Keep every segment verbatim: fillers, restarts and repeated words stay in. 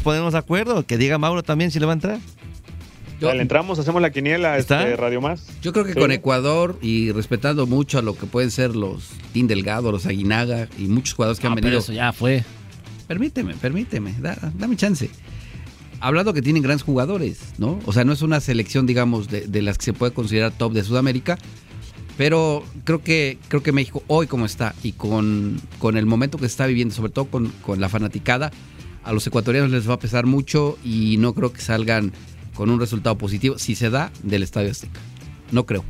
ponernos de acuerdo. Que diga Mauro también si le va a entrar. Yo, le entramos, hacemos la quiniela, este, Radio Más. Yo creo que sí. Con Ecuador y respetando mucho a lo que pueden ser los Team Delgado, los Aguinaga y muchos jugadores que ah, han venido. Pero eso ya fue. Permíteme, permíteme, da, dame chance. Hablando que tienen grandes jugadores, ¿no? O sea, no es una selección, digamos, de, de las que se puede considerar top de Sudamérica, pero creo que creo que México hoy como está y con, con el momento que está viviendo, sobre todo con, con la fanaticada, a los ecuatorianos les va a pesar mucho y no creo que salgan con un resultado positivo, si se da, del Estadio Azteca. No creo.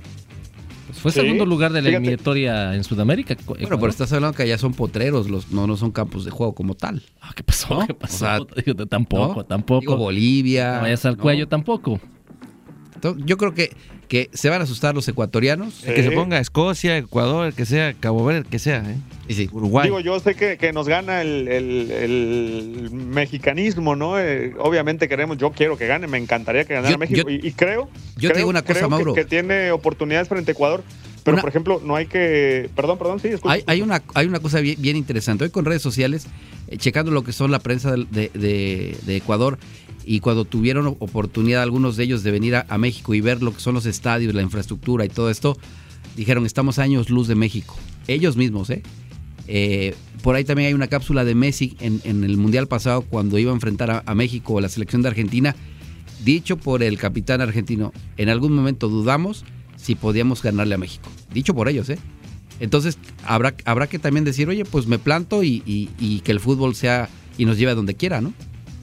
Pues fue sí, segundo lugar de la fíjate. eliminatoria en Sudamérica. Bueno, Ecuador. Pero estás hablando que allá son potreros, los, no, no son campos de juego como tal. Ah, ¿qué pasó? ¿No? ¿Qué pasó? O sea, Digo, tampoco, ¿no? tampoco. Digo, Bolivia. No vayas al ¿no? cuello tampoco. Entonces, yo creo que, que se van a asustar los ecuatorianos. Sí. El que se ponga Escocia, Ecuador, el que sea, Cabo Verde, el que sea, ¿eh? Y sí. Uruguay. Digo, yo sé que, que nos gana el, el, el mexicanismo, ¿no? Eh, obviamente queremos, yo quiero que gane, me encantaría que ganara yo, México. Yo, y, y creo, yo creo, te digo una cosa, creo Mauro. Que, que tiene oportunidades frente a Ecuador. Pero, una, por ejemplo, no hay que... Perdón, perdón, sí, escucha. Hay, hay, una, hay una cosa bien, bien interesante. Hoy con redes sociales, eh, checando lo que son la prensa de, de, de, de Ecuador, y cuando tuvieron oportunidad algunos de ellos de venir a, a México y ver lo que son los estadios, la infraestructura y todo esto, dijeron, estamos años luz de México. Ellos mismos, ¿eh? eh por ahí también hay una cápsula de Messi en, en el Mundial pasado, cuando iba a enfrentar a, a México o la selección de Argentina, dicho por el capitán argentino, en algún momento dudamos si podíamos ganarle a México. Dicho por ellos, ¿eh? Entonces, habrá, habrá que también decir, oye, pues me planto y, y, y que el fútbol sea y nos lleve a donde quiera, ¿no?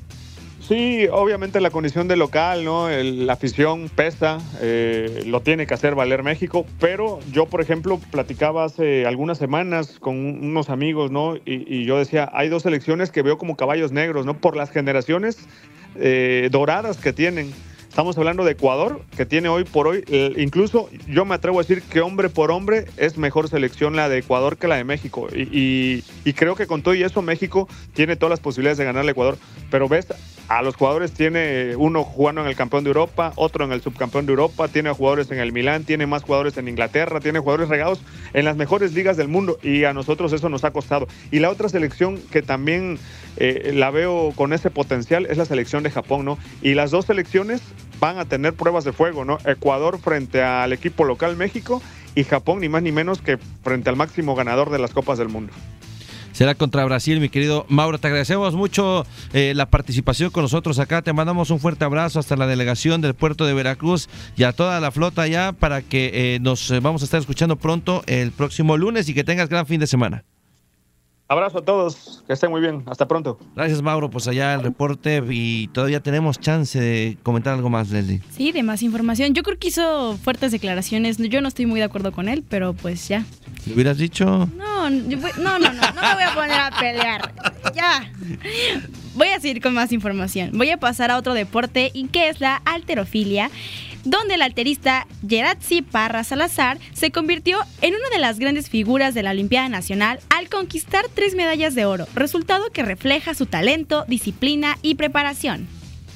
Sí, obviamente la condición de local, ¿no? El, la afición pesa, eh, lo tiene que hacer valer México, pero yo, por ejemplo, platicaba hace algunas semanas con unos amigos, ¿no? Y, y yo decía, hay dos selecciones que veo como caballos negros, ¿no? Por las generaciones eh, doradas que tienen. Estamos hablando de Ecuador, que tiene hoy por hoy, eh, incluso yo me atrevo a decir que hombre por hombre es mejor selección la de Ecuador que la de México. Y, y, y creo que con todo y eso México tiene todas las posibilidades de ganarle a Ecuador. Pero ves, a los jugadores tiene uno jugando en el campeón de Europa, otro en el subcampeón de Europa, tiene jugadores en el Milán, tiene más jugadores en Inglaterra, tiene jugadores regados en las mejores ligas del mundo y a nosotros eso nos ha costado. Y la otra selección que también eh, la veo con ese potencial es la selección de Japón, ¿no? Y las dos selecciones van a tener pruebas de fuego, ¿no? Ecuador frente al equipo local México y Japón ni más ni menos que frente al máximo ganador de las Copas del Mundo. Será contra Brasil, mi querido Mauro. Te agradecemos mucho eh, la participación con nosotros acá. Te mandamos un fuerte abrazo hasta la delegación del puerto de Veracruz y a toda la flota allá para que eh, nos eh, vamos a estar escuchando pronto el próximo lunes y que tengas gran fin de semana. Abrazo a todos, que estén muy bien, hasta pronto. Gracias, Mauro, pues allá el reporte y todavía tenemos chance de comentar algo más, Leslie. Sí, de más información. Yo creo que hizo fuertes declaraciones, yo no estoy muy de acuerdo con él, pero pues ya. ¿Le hubieras dicho? No, no, no, no, no, no me voy a poner a pelear, ya. Voy a seguir con más información. Voy a pasar a otro deporte, y que es la halterofilia, donde el halterista Yeratsi Parra Salazar se convirtió en una de las grandes figuras de la Olimpiada Nacional al conquistar tres medallas de oro, resultado que refleja su talento, disciplina y preparación.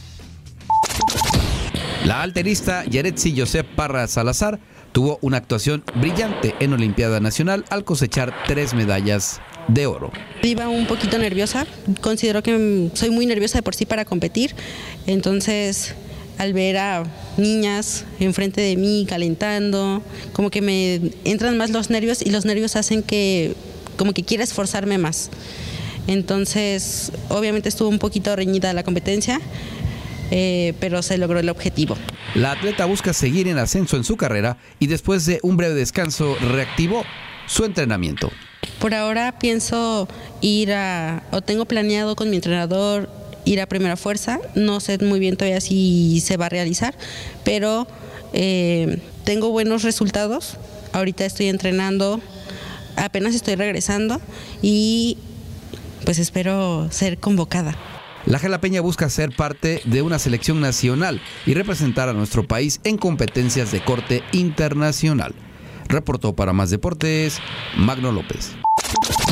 La halterista Yeratsi Josep Parra Salazar tuvo una actuación brillante en Olimpiada Nacional al cosechar tres medallas de oro. Iba un poquito nerviosa, considero que soy muy nerviosa de por sí para competir, entonces al ver a niñas enfrente de mí calentando, como que me entran más los nervios y los nervios hacen que como que quiera esforzarme más. Entonces, obviamente estuvo un poquito reñida la competencia, eh, pero se logró el objetivo. La atleta busca seguir en ascenso en su carrera y después de un breve descanso reactivó su entrenamiento. Por ahora pienso ir a, o tengo planeado con mi entrenador, ir a Primera Fuerza, no sé muy bien todavía si se va a realizar, pero eh, tengo buenos resultados, ahorita estoy entrenando, apenas estoy regresando y pues espero ser convocada. La jalapeña busca ser parte de una selección nacional y representar a nuestro país en competencias de corte internacional. Reportó para Más Deportes, Magno López.